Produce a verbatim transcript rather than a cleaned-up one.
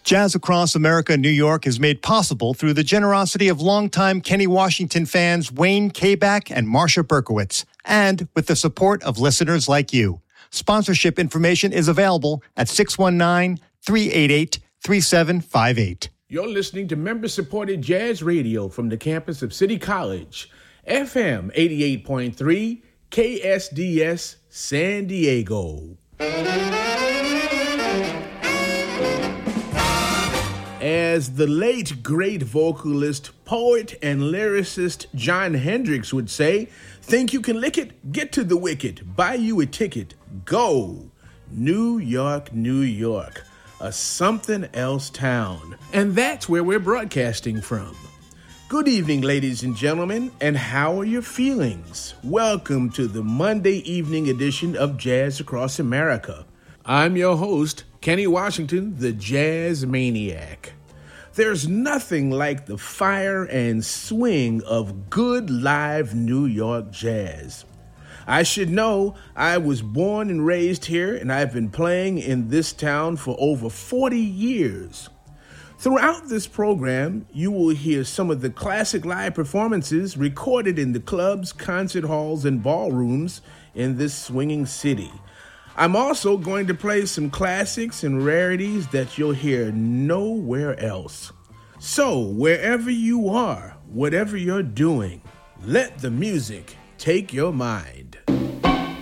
Jazz Across America, New York is made possible through the generosity of longtime Kenny Washington fans Wayne Kabak and Marsha Berkowitz, and with the support of listeners like you. Sponsorship information is available at six one nine, three eight eight, three seven five eight. You're listening to member-supported jazz radio from the campus of City College, F M eighty-eight point three, K S D S, San Diego. As the late, great vocalist, poet, and lyricist Jon Hendricks would say, think you can lick it? Get to the wicket. Buy you a ticket. Go. New York, New York. A something else town. And that's where we're broadcasting from. Good evening, ladies and gentlemen, and how are your feelings? Welcome to the Monday evening edition of Jazz Across America. I'm your host, Kenny Washington, the Jazz Maniac. There's nothing like the fire and swing of good live New York jazz. I should know I was born and raised here, and I've been playing in this town for over forty years. Throughout this program, you will hear some of the classic live performances recorded in the clubs, concert halls, and ballrooms in this swinging city. I'm also going to play some classics and rarities that you'll hear nowhere else. So, wherever you are, whatever you're doing, let the music take your mind.